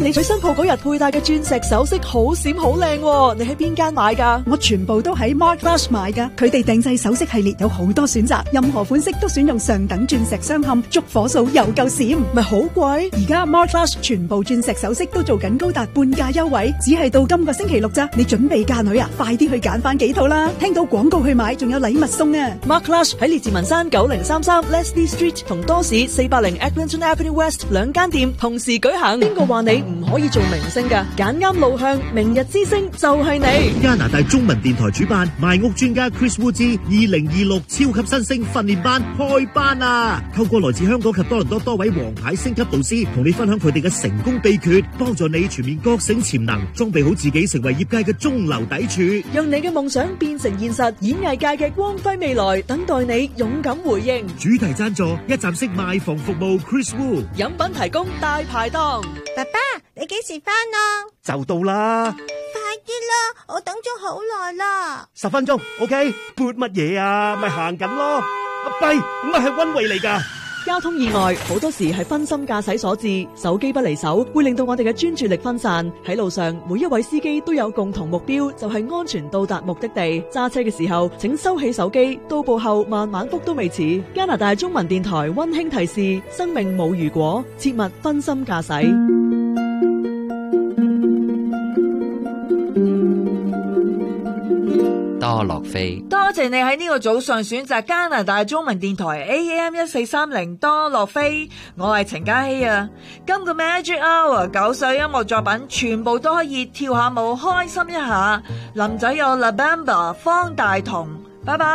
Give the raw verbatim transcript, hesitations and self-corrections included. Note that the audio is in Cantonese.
你喺新鋪嗰日佩戴嘅鑽石首飾好閃好靚，你喺邊間買噶？ 我全部都喺 Mark Flash 買噶，佢哋定製首飾系列有好多選擇，任何款式都選用上等鑽石鑲嵌，燭火數又夠閃， 咪好貴？ 而家 Mark Flash 全部鑽石首飾都做緊高達半價優惠，只係到今個星期六咋，你準備嫁女啊？快啲去揀翻幾套啦！聽到廣告去買，仲有禮物送啊 ！Mark Flash 喺列治文山九零三三 Leslie Street 同多士四百零 Eglinton Avenue West 兩間店同時舉行。邊個話你唔可以做明星㗎？揀啱路向，明日之星就係你。 加拿大中文電台主辦賣屋專家 Chris Wu 之二零二六超級新星訓練班開班啊！透過來自香港及多倫多多位王牌星級導師，同你分享佢哋嘅成功秘訣，幫助你全面覺醒潛能，裝備好自己，成為業界嘅中流砥柱， 讓你嘅夢想變成現實。演藝界嘅光輝未來等待你勇敢回應。 主題贊助一站式賣房服務 Chris Wu， 飲品提供大排檔。 爸爸，你幾時返啊？ 就到啦， 快啲啦，我等咗好耐啦。 十分鐘 OK。 撥乜嘢啊？咪行緊咯。阿跛，乜係溫慧嚟噶？ 交通意外好多時係分心駕駛所致，手機不離手會令到我哋嘅專注力分散。喺路上，每一位司機都有共同目標，就係安全到達目的地。揸車嘅時候，請收起手機，到步後慢慢覆都未遲。加拿大中文電台溫馨提示：生命冇如果，切勿分心駕駛。 多樂飛， 多謝你喺呢個早上選擇加拿大中文電台 A M 一四三零多樂飛，我係陳嘉希啊。今個 Magic Hour 九首音樂作品全部都可以跳下舞開心一下。林仔有 La Bamba 方大同，拜拜。